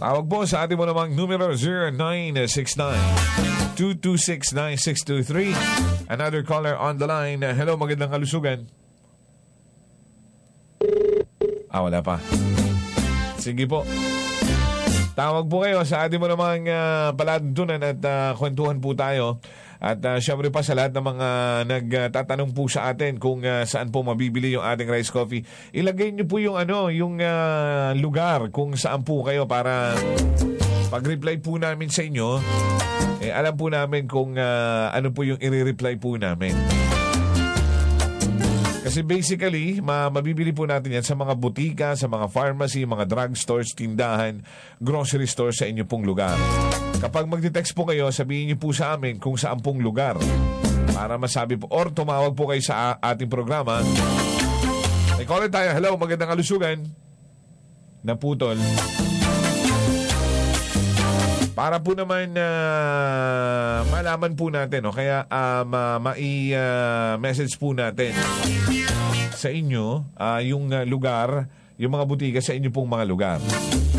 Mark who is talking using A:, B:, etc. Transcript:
A: Tawag po sa ating mo namang numero 0969-226-9623. Another caller on the line. Hello, magandang kalusugan. Wala pa. Sige po. Tawag po kayo sa ating mo namang palatuntunan at kwentuhan po tayo. At syempre pa sa lahat ng mga nagtatanong po sa atin kung saan po mabibili yung ating rice coffee, ilagay niyo po yung yung lugar kung saan po kayo para pag-reply po namin sa inyo, alam po namin kung ano po yung i-reply po namin. Kasi basically, mabibili po natin yan sa mga butika, sa mga pharmacy, mga drugstores, tindahan, grocery stores sa inyo pong lugar. Kapag magte-text po kayo, sabihin niyo po sa amin kung saan pong lugar para masabi po, or tumawag po kayo sa ating programa. May caller tayo. Hello, magandang kalusugan. Naputol. Para po naman malaman po natin, kaya mai-message po natin sa inyo yung lugar, yung mga butika sa inyo pong mga lugar.